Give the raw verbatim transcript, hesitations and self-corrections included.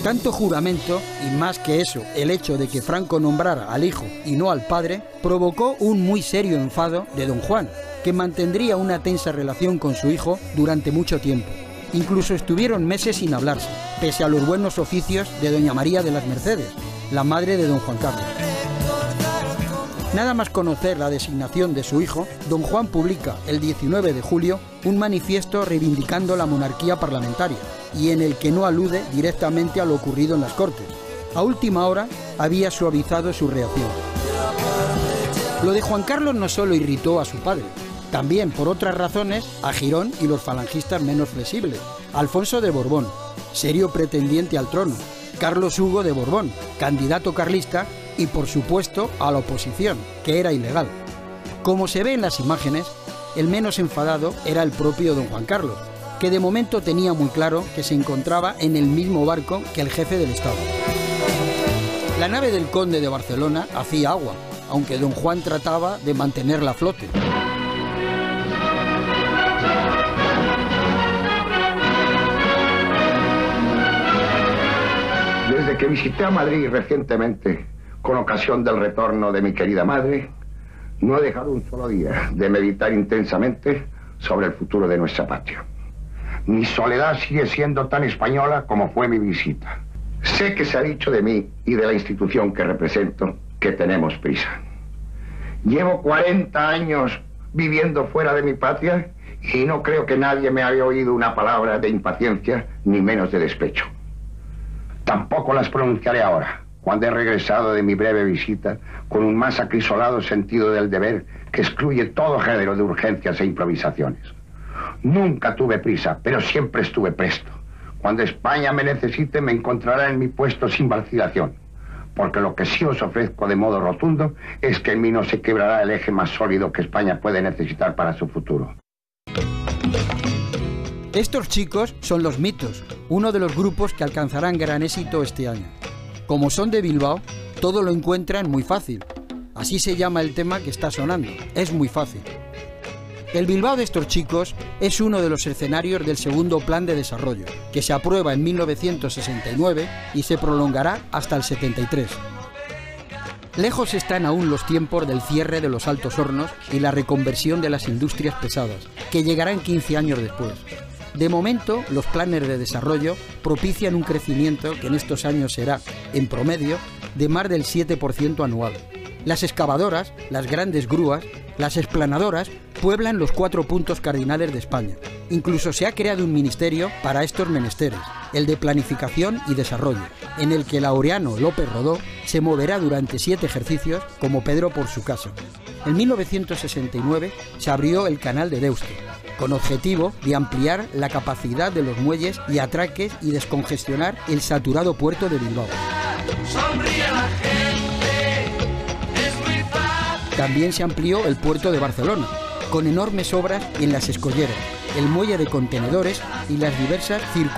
Tanto juramento, y más que eso, el hecho de que Franco nombrara al hijo y no al padre, provocó un muy serio enfado de don Juan, que mantendría una tensa relación con su hijo durante mucho tiempo. Incluso estuvieron meses sin hablarse, pese a los buenos oficios de doña María de las Mercedes, la madre de don Juan Carlos. Nada más conocer la designación de su hijo, don Juan publica el diecinueve de julio un manifiesto reivindicando la monarquía parlamentaria y en el que no alude directamente a lo ocurrido en las Cortes. A última hora había suavizado su reacción. Lo de Juan Carlos no solo irritó a su padre, también por otras razones a Girón y los falangistas menos flexibles, Alfonso de Borbón, serio pretendiente al trono, Carlos Hugo de Borbón, candidato carlista, y por supuesto a la oposición, que era ilegal. Como se ve en las imágenes, el menos enfadado era el propio don Juan Carlos, que de momento tenía muy claro que se encontraba en el mismo barco que el jefe del Estado. La nave del conde de Barcelona hacía agua, aunque don Juan trataba de mantenerla a flote. Desde que visité a Madrid recientemente, con ocasión del retorno de mi querida madre, no he dejado un solo día de meditar intensamente sobre el futuro de nuestra patria. Mi soledad sigue siendo tan española como fue mi visita. Sé que se ha dicho de mí y de la institución que represento que tenemos prisa. Llevo cuarenta años viviendo fuera de mi patria y no creo que nadie me haya oído una palabra de impaciencia ni menos de despecho. Tampoco las pronunciaré ahora, cuando he regresado de mi breve visita con un más acrisolado sentido del deber que excluye todo género de urgencias e improvisaciones. Nunca tuve prisa, pero siempre estuve presto. Cuando España me necesite, me encontrará en mi puesto sin vacilación, porque lo que sí os ofrezco de modo rotundo es que en mí no se quebrará el eje más sólido que España puede necesitar para su futuro. Estos chicos son Los Mitos, uno de los grupos que alcanzarán gran éxito este año. Como son de Bilbao, todo lo encuentran muy fácil. Así se llama el tema que está sonando, es muy fácil. El Bilbao de estos chicos es uno de los escenarios del segundo plan de desarrollo, que se aprueba en mil novecientos sesenta y nueve y se prolongará hasta el setenta y tres. Lejos están aún los tiempos del cierre de los altos hornos y la reconversión de las industrias pesadas, que llegarán quince años después. De momento, los planes de desarrollo propician un crecimiento que en estos años será, en promedio, de más del siete por ciento anual. Las excavadoras, las grandes grúas, las explanadoras pueblan los cuatro puntos cardinales de España. Incluso se ha creado un ministerio para estos menesteres, el de Planificación y Desarrollo, en el que Laureano López Rodó se moverá durante siete ejercicios como Pedro por su casa. En mil novecientos sesenta y nueve se abrió el canal de Deusto, con objetivo de ampliar la capacidad de los muelles y atraques y descongestionar el saturado puerto de Bilbao. También se amplió el puerto de Barcelona, con enormes obras en las escolleras, el muelle de contenedores y las diversas circunvalaciones